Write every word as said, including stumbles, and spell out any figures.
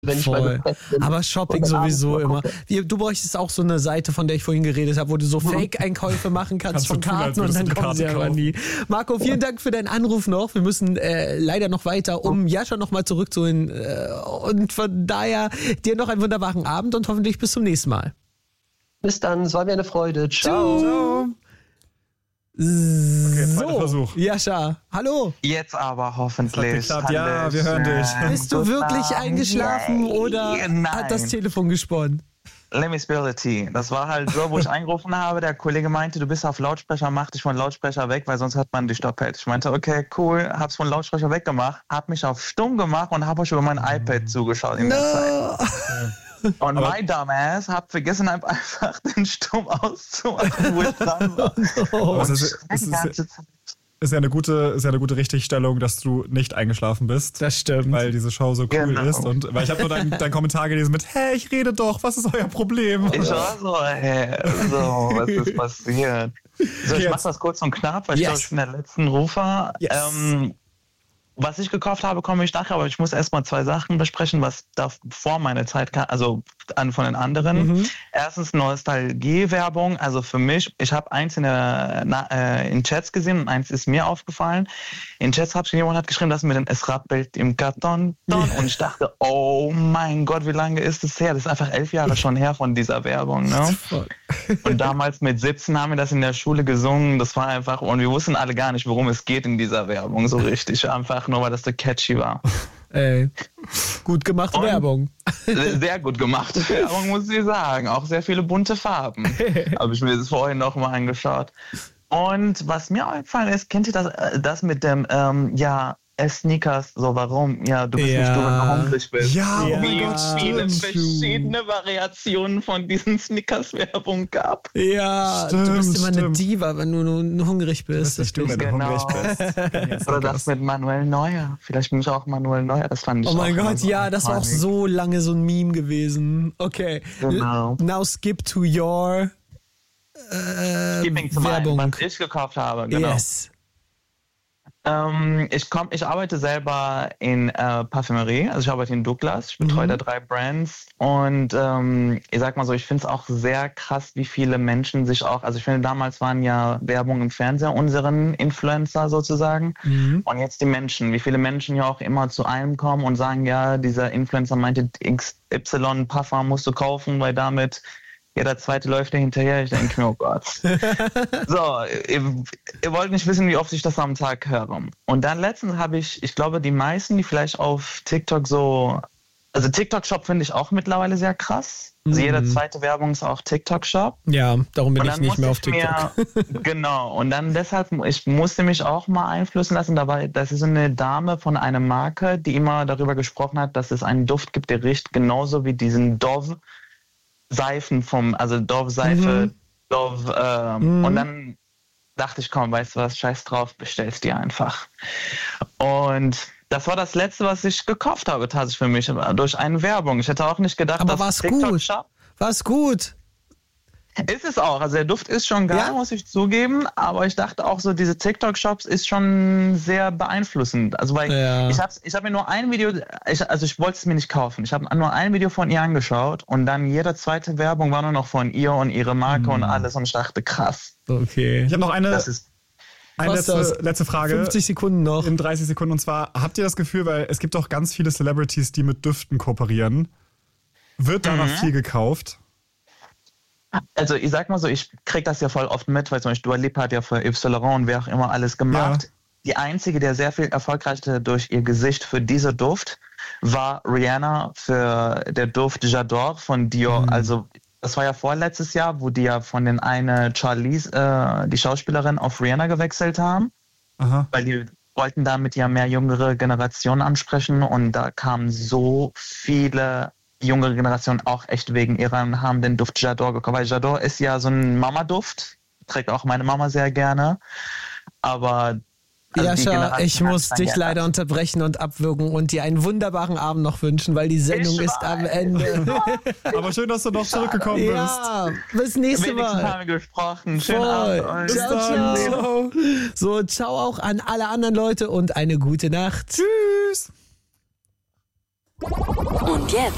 wenn ich mal gestresst bin. Aber Shopping sowieso immer. Wie, du bräuchtest auch so eine Seite, von der ich vorhin geredet habe, wo du so Fake-Einkäufe machen kannst, kannst von Karten tun, und dann kommen sie aber nie. Marco, vielen Dank für deinen Anruf noch. Wir müssen äh, leider noch weiter, um Jascha nochmal zurückzuholen. Äh, und von daher dir noch einen wunderbaren Abend und hoffentlich bis zum nächsten Mal. Bis dann, es war mir eine Freude. Ciao. Ciao. Okay, zweiter So, Versuch. Jascha, hallo. Jetzt aber hoffentlich. Ja, wir hören dich. Bist du wirklich eingeschlafen yeah. oder Nein. hat das Telefon gesponnen? Let me spill the tea. Das war halt so, wo ich angerufen habe. Der Kollege meinte, du bist auf Lautsprecher, mach dich von Lautsprecher weg, weil sonst hat man dich doppelt. Ich meinte, okay, cool, hab's von Lautsprecher weggemacht, hab mich auf stumm gemacht und hab euch über mein iPad zugeschaut in der no. Zeit. Und aber mein Dumbass hat vergessen, einfach den Stumm auszumachen, wo ich dran war. Oh, es ist, es ist, ist, ja eine gute, ist ja eine gute Richtigstellung, dass du nicht eingeschlafen bist. Das stimmt. Weil diese Show so cool genau. ist. Und weil ich habe nur deinen dein Kommentar gelesen mit, hä, ich rede doch, was ist euer Problem? Ich war so, hä, so, was ist passiert? So, ich mach das kurz und knapp, weil yes. ich glaube, ich bin der letzten Rufer. Yes. Ähm, Was ich gekauft habe, komme ich nachher, aber ich muss erstmal zwei Sachen besprechen, was da vor meiner Zeit kam, also an von den anderen. Mhm. Erstens Nostalgie-Werbung, also für mich, ich habe eins in, der, na, äh, in Chats gesehen und eins ist mir aufgefallen. In Chats hat jemand hat geschrieben, dass mit dem es rappelt im Karton ja. und ich dachte, oh mein Gott, wie lange ist das her? Das ist einfach elf Jahre schon her von dieser Werbung. Ne? Und damals mit siebzehn haben wir das in der Schule gesungen, das war einfach, und wir wussten alle gar nicht, worum es geht in dieser Werbung, so richtig, einfach nur, weil das so catchy war. Ey, gut gemachte und Werbung. Sehr gut gemachte Werbung, muss ich sagen. Auch sehr viele bunte Farben. Habe ich mir das vorhin noch mal angeschaut. Und was mir aufgefallen ist, kennt ihr das, das mit dem, ähm, ja, Sneakers, so warum? Ja, du bist ja. nicht du, wenn du hungrig bist. Ja, oh wie Gott, viele verschiedene Variationen von diesen Sneakers-Werbung gab. Ja, stimmt, du bist immer stimmt. eine Diva, wenn du nur hungrig bist. Du bist nicht du, wenn du genau. hungrig bist. Oder das mit Manuel Neuer. Vielleicht bin ich auch Manuel Neuer, das fand ich Oh mein auch Gott, so ja, das war auch so lange so ein Meme gewesen. Okay, genau. Now skip to your äh, Skipping zu Werbung. meinen, was ich gekauft habe, genau. Yes. Ähm, ich, komm, ich arbeite selber in äh, Parfümerie, also ich arbeite in Douglas, ich betreue mhm. da drei Brands und ähm, ich sag mal so, ich finde es auch sehr krass, wie viele Menschen sich auch, also ich finde, damals waren ja Werbung im Fernseher unseren Influencer sozusagen mhm. und jetzt die Menschen, wie viele Menschen ja auch immer zu einem kommen und sagen, ja, dieser Influencer meinte X Y Parfum musst du kaufen, weil damit jeder zweite läuft da hinterher. Ich denke mir, oh Gott. So, ihr, ihr wollt nicht wissen, wie oft ich das am Tag höre. Und dann letztens habe ich, ich glaube, die meisten, die vielleicht auf TikTok so, also TikTok-Shop finde ich auch mittlerweile sehr krass. Mhm. Also jede zweite Werbung ist auch TikTok-Shop. Ja, darum bin ich nicht mehr auf TikTok. Mir, genau, und dann deshalb, ich musste mich auch mal einflussen lassen. Da war, das ist eine Dame von einer Marke, die immer darüber gesprochen hat, dass es einen Duft gibt, der riecht genauso wie diesen Dove Seifen vom, also Dove-Seife, mhm. Dove, ähm, mhm. und dann dachte ich, komm, weißt du was, scheiß drauf, bestellst dir einfach. Und das war das Letzte, was ich gekauft habe, tatsächlich für mich, durch eine Werbung. Ich hätte auch nicht gedacht, aber dass war's gut? War's gut? Ist es auch. Also der Duft ist schon geil, ja? muss ich zugeben. Aber ich dachte auch so, diese TikTok-Shops ist schon sehr beeinflussend. Also weil ja. ich habe ich hab mir nur ein Video, ich, also ich wollte es mir nicht kaufen. Ich habe nur ein Video von ihr angeschaut und dann jede zweite Werbung war nur noch von ihr und ihre Marke hm. und alles. Und ich dachte, krass. Okay. Ich habe noch eine, das ist eine letzte, letzte Frage. fünfzig Sekunden noch. In dreißig Sekunden. Und zwar, habt ihr das Gefühl, weil es gibt doch ganz viele Celebrities, die mit Düften kooperieren. Wird da mhm. noch viel gekauft? Also ich sag mal so, ich krieg das ja voll oft mit, weil zum Beispiel Dua Lipa hat ja für Yves Saint Laurent und wer auch immer alles gemacht. Ja. Die einzige, der sehr viel erfolgreicher durch ihr Gesicht für diese Duft, war Rihanna für der Duft J'adore von Dior. Mhm. Also das war ja vorletztes Jahr, wo die ja von den eine Charlize, äh, die Schauspielerin, auf Rihanna gewechselt haben. Aha. Weil die wollten damit ja mehr jüngere Generationen ansprechen und da kamen so viele jüngere Generation auch echt wegen ihrer haben den Duft J'adore gekauft. Weil J'adore ist ja so ein Mama-Duft, trägt auch meine Mama sehr gerne. Aber also Jascha, ich muss dich leider unterbrechen und abwürgen und dir einen wunderbaren Abend noch wünschen, weil die Sendung ich ist weiß. am Ende. Aber schön, dass du noch zurückgekommen bist. Ja, bis nächste Mal. Wenigstens haben wir gesprochen. Schönen Abend. Ciao, ciao. So, ciao auch an alle anderen Leute und eine gute Nacht. Tschüss. Und jetzt